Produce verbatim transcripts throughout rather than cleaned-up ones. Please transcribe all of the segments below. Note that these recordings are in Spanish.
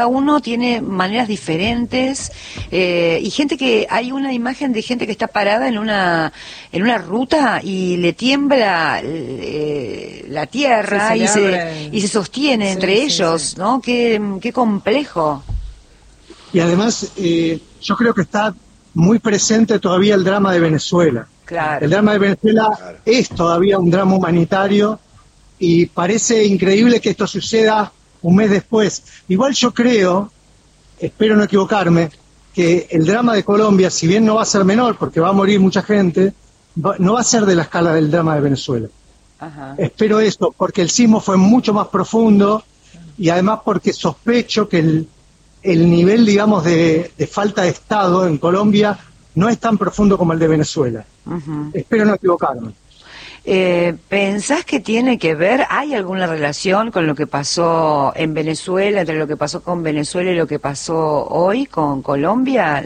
uno tiene maneras diferentes eh, y gente que hay una imagen de gente que está parada en una en una ruta y le tiembla eh, la tierra sí, se y se y se sostiene sí, entre sí, ellos, sí. ¿no? Qué, qué complejo. Y además eh, yo creo que está muy presente todavía el drama de Venezuela. Claro. El drama de Venezuela claro. es todavía un drama humanitario y parece increíble que esto suceda un mes después. Igual yo creo, espero no equivocarme, que el drama de Colombia, si bien no va a ser menor, porque va a morir mucha gente, va, no va a ser de la escala del drama de Venezuela. Ajá. Espero eso, porque el sismo fue mucho más profundo y además porque sospecho que el, el nivel, digamos, de, de falta de Estado en Colombia no es tan profundo como el de Venezuela. Uh-huh. Espero no equivocarme. Eh, ¿Pensás que tiene que ver, hay alguna relación con lo que pasó en Venezuela, entre lo que pasó con Venezuela y lo que pasó hoy con Colombia?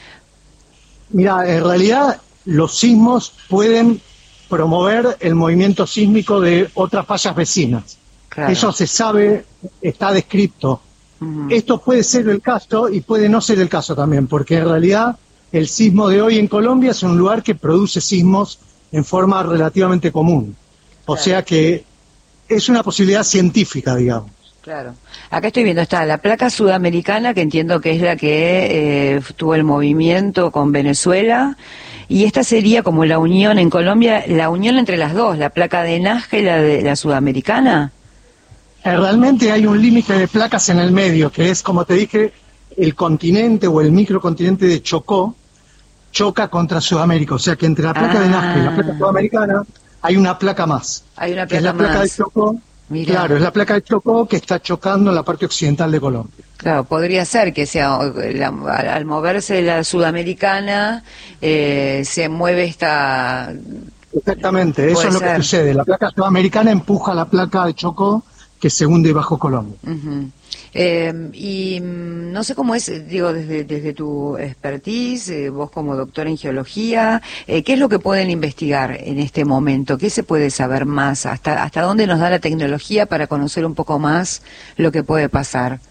Mira, en realidad los sismos pueden promover el movimiento sísmico de otras fallas vecinas. Claro. Eso se sabe, está descrito. Uh-huh. Esto puede ser el caso y puede no ser el caso también, porque en realidad el sismo de hoy en Colombia es un lugar que produce sismos en forma relativamente común. O claro. sea que es una posibilidad científica, digamos. Claro. Acá estoy viendo, está la placa sudamericana, que entiendo que es la que eh, tuvo el movimiento con Venezuela, y esta sería como la unión en Colombia, la unión entre las dos, la placa de Nazca y la de la sudamericana. Eh, realmente hay un límite de placas en el medio, que es, como te dije, el continente o el microcontinente de Chocó, choca contra Sudamérica, o sea que entre la placa ah. de Nazca y la placa sudamericana hay una placa más. Hay una placa que es la placa más. de Chocó. Mirá. Claro, es la placa de Chocó que está chocando en la parte occidental de Colombia. Claro, podría ser que sea la, al moverse la sudamericana eh, se mueve esta. Exactamente, eso es lo ser. que sucede. La placa sudamericana empuja la placa de Chocó que se hunde bajo Colombia. Uh-huh. Eh, y no sé cómo es, digo, desde, desde tu expertise, eh, vos como doctor en geología, eh, ¿qué es lo que pueden investigar en este momento? ¿Qué se puede saber más? ¿Hasta, hasta dónde nos da la tecnología para conocer un poco más lo que puede pasar?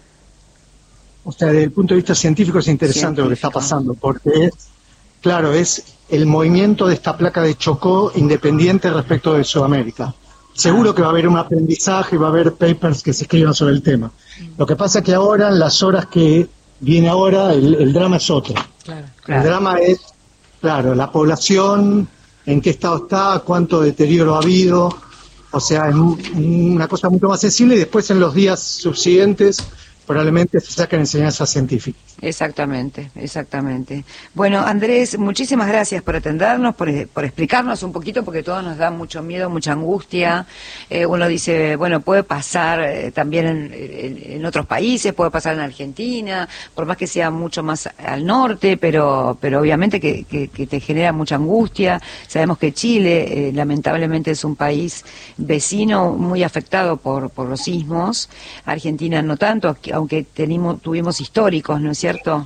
O sea, desde el punto de vista científico es interesante científico. Lo que está pasando, porque es, claro, es el movimiento de esta placa de Chocó independiente respecto de Sudamérica. Seguro que va a haber un aprendizaje, va a haber papers que se escriban sobre el tema. Lo que pasa es que ahora, en las horas que viene ahora, el, el drama es otro. Claro, claro. El drama es, claro, la población, en qué estado está, cuánto deterioro ha habido. O sea, es una cosa mucho más sensible y después en los días subsiguientes probablemente se saquen enseñanzas científicas. Exactamente, exactamente. Bueno, Andrés, muchísimas gracias por atendernos, por, por explicarnos un poquito, porque todo nos da mucho miedo, mucha angustia. Eh, uno dice, bueno, puede pasar eh, también en, en, en otros países, puede pasar en Argentina, por más que sea mucho más al norte, pero pero obviamente que, que, que te genera mucha angustia. Sabemos que Chile, eh, lamentablemente, es un país vecino muy afectado por, por los sismos. Argentina no tanto, aunque tenimos, tuvimos históricos, ¿no es cierto? ¿Cierto?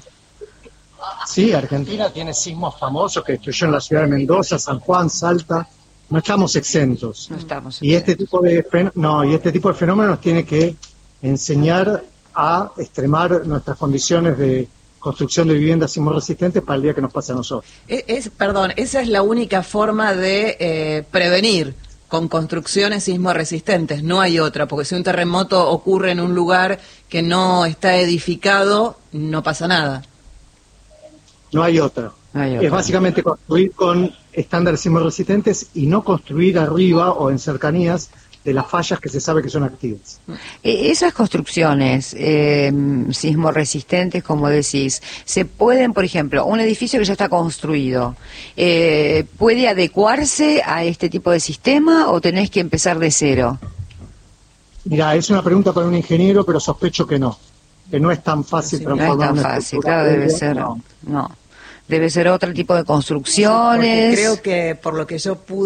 Sí, Argentina tiene sismos famosos que destruyeron la ciudad de Mendoza, San Juan, Salta. No estamos exentos. No estamos exentos. Y este tipo de fen- no, y este tipo de fenómenos nos tiene que enseñar a extremar nuestras condiciones de construcción de viviendas sismorresistentes para el día que nos pase a nosotros. Es, es perdón, esa es la única forma de eh, prevenir con construcciones sismorresistentes, no hay otra, porque si un terremoto ocurre en un lugar que no está edificado, no pasa nada. No hay otra. No hay otra. Es básicamente construir con estándares sismorresistentes y no construir arriba o en cercanías de las fallas que se sabe que son activas. Esas construcciones eh, sismorresistentes, como decís, ¿se pueden, por ejemplo, un edificio que ya está construido, eh, puede adecuarse a este tipo de sistema o tenés que empezar de cero? Mira, es una pregunta para un ingeniero, pero sospecho que no, que no es tan fácil sí, transformar. No es tan fácil, claro, debe ser, no. no. Debe ser otro tipo de construcciones. Sí, porque creo que por lo que yo pude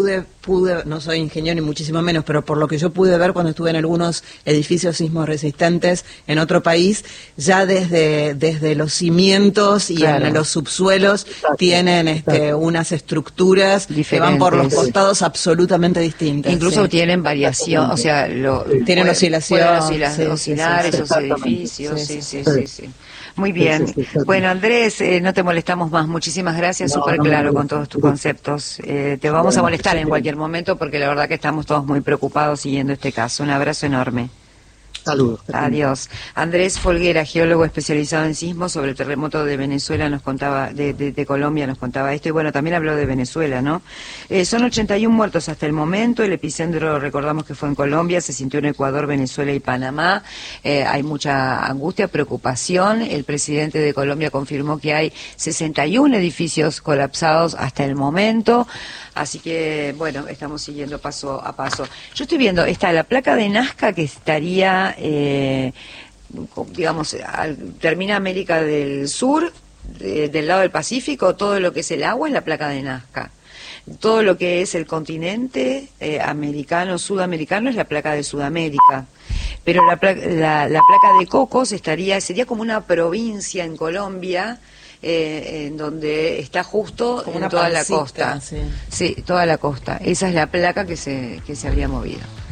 pude, no soy ingeniero ni muchísimo menos, pero por lo que yo pude ver cuando estuve en algunos edificios sismos resistentes en otro país, ya desde, desde los cimientos y claro. en los subsuelos exacto, tienen este, exacto. unas estructuras diferentes, que van por los costados absolutamente distintas. Incluso sí. tienen variación, o sea, lo, sí. tienen puede, oscilación, pueden oscila, sí, oscilar sí, sí, esos edificios, sí, sí, sí. sí, sí, sí. Muy bien. Sí, sí, sí, bueno, Andrés, eh, no te molestamos más. Muchísimas gracias, súper no, no claro con todos tus conceptos. Eh, te vamos bueno, a molestar sí, en cualquier momento porque la verdad que estamos todos muy preocupados siguiendo este caso. Un abrazo enorme. Saludos. Adiós. Andrés Folguera, geólogo especializado en sismos, sobre el terremoto de Venezuela nos contaba, de, de, de Colombia nos contaba esto, y bueno, también habló de Venezuela, ¿no? Eh, son ochenta y uno muertos hasta el momento, el epicentro, recordamos que fue en Colombia, se sintió en Ecuador, Venezuela y Panamá, eh, hay mucha angustia, preocupación, el presidente de Colombia confirmó que hay sesenta y uno edificios colapsados hasta el momento, así que, bueno, estamos siguiendo paso a paso. Yo estoy viendo, está la placa de Nazca que estaría, eh, digamos, al, termina América del Sur, de, del lado del Pacífico, todo lo que es el agua es la placa de Nazca. Todo lo que es el continente eh, americano, sudamericano, es la placa de Sudamérica. Pero la, la, la placa de Cocos estaría, sería como una provincia en Colombia, Eh, en donde está justo como en una toda pancita, la costa. Sí. sí, toda la costa. Esa es la placa que se que se habría movido.